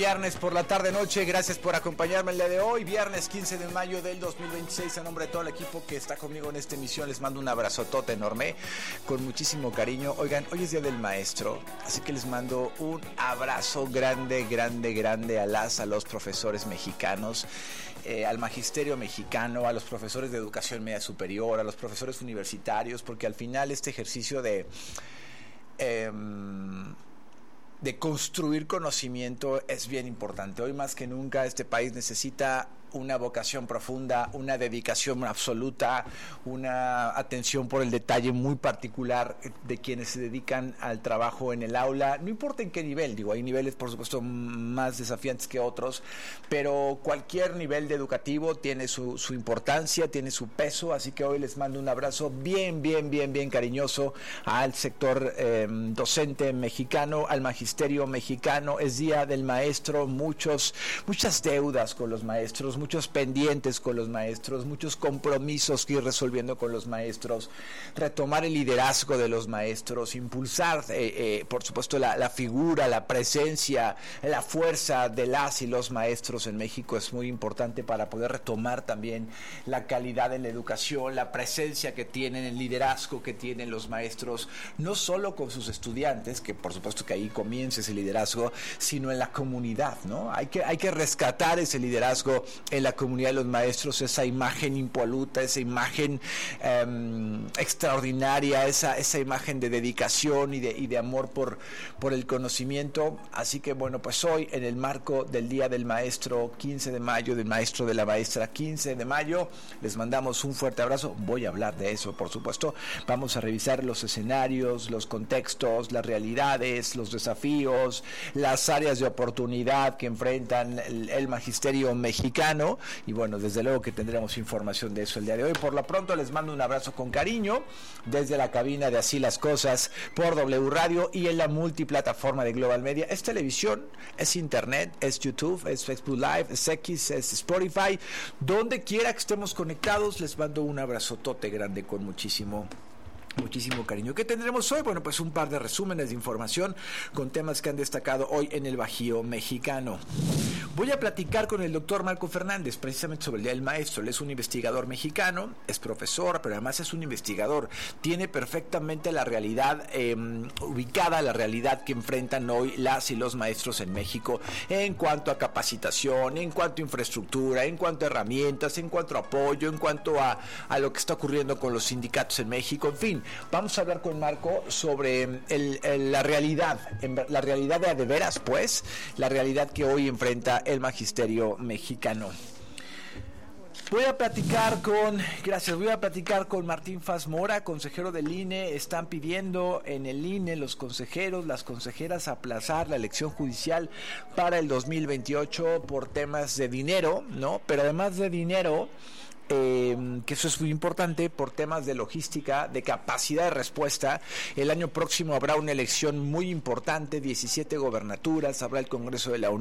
Viernes por la tarde-noche, gracias por acompañarme el día de hoy, viernes 15 de mayo del 2026, a nombre de todo el equipo que está conmigo en esta emisión, les mando un abrazotote enorme, con muchísimo cariño. Oigan, hoy es Día del Maestro, así que les mando un abrazo grande a los profesores mexicanos, al magisterio mexicano, a los profesores de educación media superior, a los profesores universitarios, porque al final este ejercicio de construir conocimiento es bien importante. Hoy más que nunca este país necesita una vocación profunda, una dedicación absoluta, una atención por el detalle muy particular de quienes se dedican al trabajo en el aula, no importa en qué nivel, digo, hay niveles por supuesto más desafiantes que otros, pero cualquier nivel de educativo tiene su importancia, tiene su peso, así que hoy les mando un abrazo bien cariñoso al sector docente mexicano, al magisterio mexicano. Es Día del Maestro, muchas deudas con los maestros, muchos pendientes con los maestros, muchos compromisos que ir resolviendo con los maestros, retomar el liderazgo de los maestros, impulsar por supuesto la figura, la presencia, la fuerza de las y los maestros en México es muy importante para poder retomar también la calidad en la educación, la presencia que tienen, el liderazgo que tienen los maestros, no solo con sus estudiantes, que por supuesto que ahí comienza ese liderazgo, sino en la comunidad, ¿no? Hay que rescatar ese liderazgo en la comunidad de los maestros, esa imagen impoluta, esa imagen extraordinaria, esa imagen de dedicación y de amor por el conocimiento. Así que bueno, pues hoy en el marco del Día del Maestro, 15 de mayo, del maestro, de la maestra, 15 de mayo, les mandamos un fuerte abrazo. Voy a hablar de eso, por supuesto. Vamos a revisar los escenarios, los contextos, las realidades, los desafíos, las áreas de oportunidad que enfrentan el magisterio mexicano, y bueno, desde luego que tendremos información de eso el día de hoy. Por lo pronto les mando un abrazo con cariño desde la cabina de Así las Cosas por W Radio y en la multiplataforma de Global Media. Es televisión, es internet, es YouTube, es Facebook Live, es X, es Spotify. Donde quiera que estemos conectados, les mando un abrazotote grande con muchísimo cariño. ¿Qué tendremos hoy? Bueno, pues un par de resúmenes de información con temas que han destacado hoy en el Bajío mexicano. Voy a platicar con el doctor Marco Fernández precisamente sobre el Día del Maestro. Él es un investigador mexicano, es profesor, pero además es un investigador. Tiene perfectamente la realidad ubicada, la realidad que enfrentan hoy las y los maestros en México en cuanto a capacitación, en cuanto a infraestructura, en cuanto a herramientas, en cuanto a apoyo, en cuanto a lo que está ocurriendo con los sindicatos en México, en fin. Vamos a hablar con Marco sobre la realidad de veras, pues, la realidad que hoy enfrenta el magisterio mexicano. Voy a platicar con Martín Faz Mora, consejero del INE. Están pidiendo en el INE los consejeros, las consejeras, aplazar la elección judicial para el 2028 por temas de dinero, ¿no? Pero además de dinero, que eso es muy importante, por temas de logística, de capacidad de respuesta. El año próximo habrá una elección muy importante, 17 gobernaturas, habrá el Congreso de la Unión.